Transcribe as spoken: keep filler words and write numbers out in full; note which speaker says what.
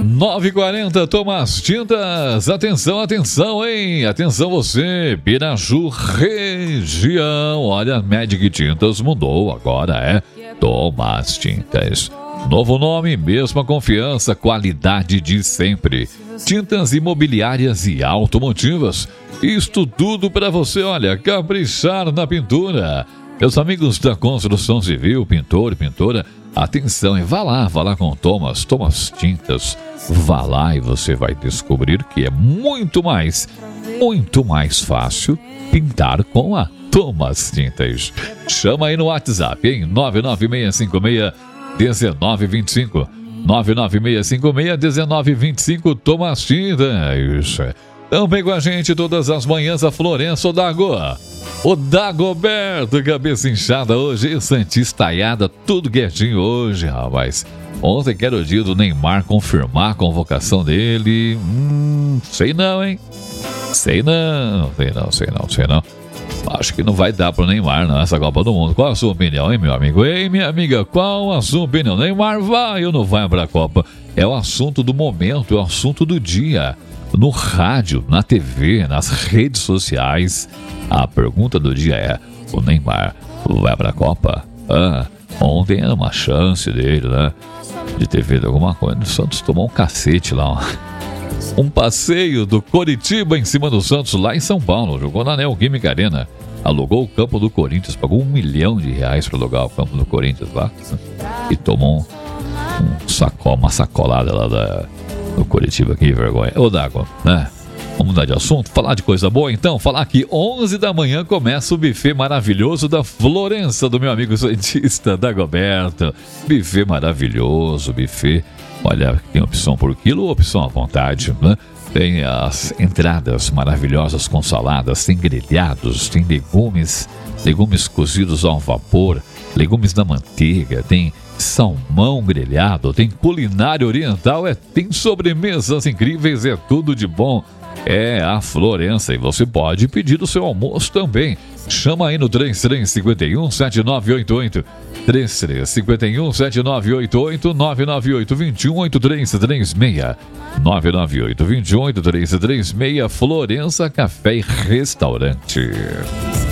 Speaker 1: nove e quarenta, Thomas Tintas. Atenção, atenção, hein? Atenção você, Piraju região. Olha, a Magic Tintas mudou, agora é Thomas Tintas. Novo nome, mesma confiança, qualidade de sempre. Tintas imobiliárias e automotivas. Isto tudo para você, olha, caprichar na pintura. Meus amigos da construção civil, pintor e pintora, atenção, hein? Vá lá, vá lá com o Thomas, Thomas Tintas. Vá lá e você vai descobrir que é muito mais, muito mais fácil pintar com a Thomas Tintas. Chama aí no WhatsApp, hein? nove nove seis cinco seis um nove dois cinco. nove nove seis cinco seis um nove dois cinco, Thomas Tintas. Também com a gente todas as manhãs a Florença Odago. O Dagoberto, cabeça inchada hoje, Santista Aiada, tudo quietinho hoje, rapaz. Ontem que era o dia do Neymar confirmar a convocação dele. Hum, sei não, hein? Sei não, sei não, sei não, sei não. Acho que não vai dar pro Neymar nessa Copa do Mundo. Qual a sua opinião, hein, meu amigo? Ei, minha amiga, qual a sua opinião? Neymar vai ou não vai pra Copa? É o assunto do momento, é o assunto do dia. No rádio, na T V, nas redes sociais. A pergunta do dia é: o Neymar vai pra Copa? Ah, ontem era uma chance dele, né? De ter feito alguma coisa. O Santos tomou um cacete lá, ó. Um passeio do Coritiba em cima do Santos lá em São Paulo. Jogou na Neoquímica Arena. Alugou o campo do Corinthians. Pagou um milhão de reais para alugar o campo do Corinthians lá. E tomou um, um sacó, uma sacolada lá da, do Coritiba. Que vergonha. Ô, Dago, né? Vamos mudar de assunto, falar de coisa boa então, falar que onze da manhã começa o buffet maravilhoso da Florença, do meu amigo cientista Dagoberto. Buffet maravilhoso, buffet, olha, tem opção por quilo ou opção à vontade, né? Tem as entradas maravilhosas com saladas, tem grelhados, tem legumes, legumes cozidos ao vapor, legumes na manteiga, tem salmão grelhado, tem culinária oriental, é, tem sobremesas incríveis, é tudo de bom. É a Florença e você pode pedir o seu almoço também. Chama aí no três três cinco um, sete nove oito oito, três três cinco um, sete nove oito oito, nove nove oito, dois um oito três três seis, nove nove oito, dois um oito três três seis, Florença Café e Restaurante.